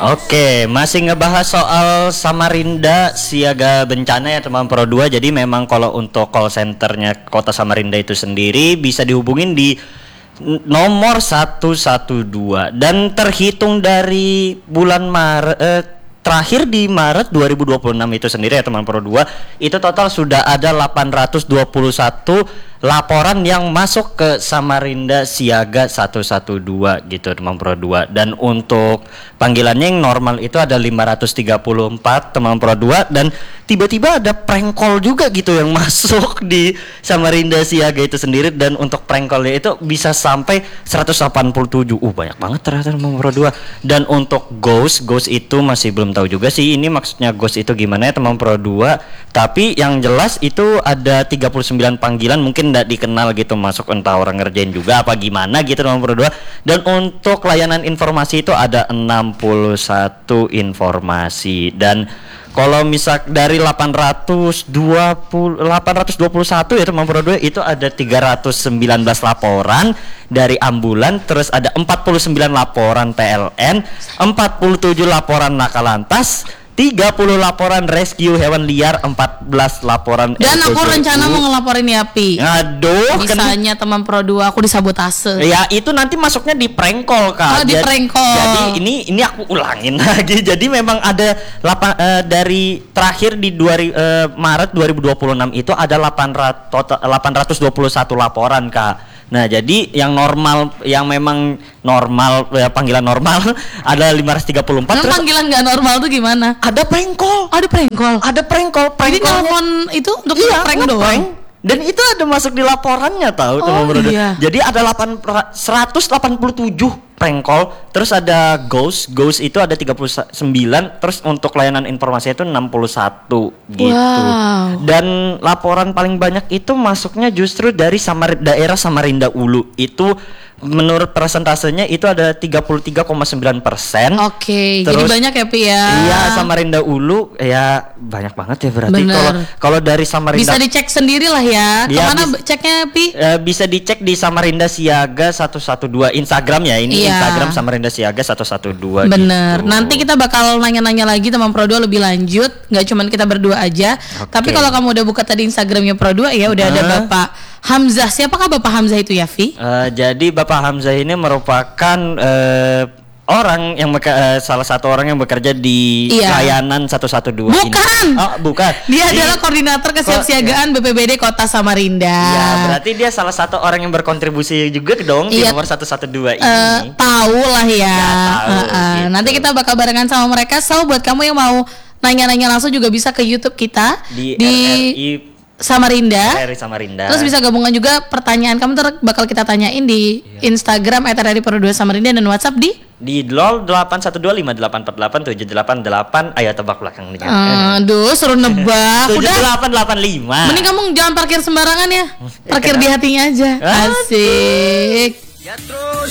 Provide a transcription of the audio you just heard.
Oke, masih ngebahas soal Samarinda siaga bencana ya teman Pro 2. Jadi memang kalau untuk call centernya Kota Samarinda itu sendiri bisa dihubungin di nomor 112 dan terhitung dari bulan Maret terakhir di Maret 2026 itu sendiri ya teman Pro 2, itu total sudah ada 821 laporan yang masuk ke Samarinda Siaga 112 gitu teman Pro 2. Dan untuk panggilannya yang normal itu ada 534 teman Pro 2, dan tiba-tiba ada prank call juga gitu yang masuk di Samarinda Siaga itu sendiri. Dan untuk prank callnya itu bisa sampai 187. Banyak banget ternyata teman Pro 2. Dan untuk ghost itu masih belum tahu juga sih ini maksudnya ghost itu gimana ya teman Pro 2. Tapi yang jelas itu ada 39 panggilan, mungkin tidak dikenal gitu masuk, entah orang ngerjain juga apa gimana gitu teman Pro 2. Dan untuk layanan informasi itu ada 61 informasi. Dan kalau misal dari 821 ya teman Pro 2 itu ada 319 laporan dari ambulan, terus ada 49 laporan PLN, 47 laporan Lakalantas, 30 laporan rescue hewan liar, 14 laporan. Dan aku rencana mau ngelaporin ya Pi. Aduh, bisanya teman Pro 2 aku disabotase. Ya itu nanti masuknya di prank call Kak. Di prank call. Jadi ini aku ulangin lagi. Jadi memang ada dari terakhir di Maret 2026 itu ada 821 laporan Kak. Nah, jadi yang normal, yang memang normal ya, panggilan normal ada 534. Terus panggilan nggak normal tuh gimana? Ada prank call. Ada prank call. Ada prank call. Jadi telepon itu untuk prank doang. Dan itu ada masuk di laporannya tahu teman Pro 2. Iya. Jadi ada 187 prank call, terus ada ghost itu ada 39, terus untuk layanan informasi itu 61 gitu. Wow. Dan laporan paling banyak itu masuknya justru dari daerah Samarinda Ulu. Itu menurut persentasenya itu ada 33,9%. Oke, jadi banyak ya Pi ya. Iya, Samarinda Ulu ya banyak banget ya berarti. Kalau dari Samarinda bisa dicek sendiri lah ya. Kemana ceknya Pi? Bisa dicek di Samarinda Siaga 112 Instagram ya. Ini Instagram Samarinda Siaga 112. Bener. Gitu. Nanti kita bakal nanya-nanya lagi teman Pro 2 lebih lanjut. Nggak cuman kita berdua aja. Tapi kalau kamu udah buka tadi Instagramnya Pro 2 ya udah ada Bapak Hamzah. Siapakah Bapak Hamzah itu ya Vi? Jadi Bapak Hamzah ini merupakan orang yang salah satu orang yang bekerja di layanan 112 bukan ini. Bukan. Dia adalah koordinator kesiapsiagaan BPBD Kota Samarinda. Ya, berarti dia salah satu orang yang berkontribusi juga dong di nomor 112 ini. Tahu lah ya. Gitu. Nanti kita bakal barengan sama mereka. So buat kamu yang mau nanya-nanya langsung juga bisa ke YouTube kita di RRI Samarinda. Terus bisa gabungan juga pertanyaan kamu bakal kita tanyain di Instagram @RRI Pro 2 Samarinda dan WhatsApp di 081258787888. Ayo tebak belakang nih. Aduh, suruh nebak. 7885. Mending kamu jangan parkir sembarangan ya. Parkir di hatinya aja. Asik. Ya terus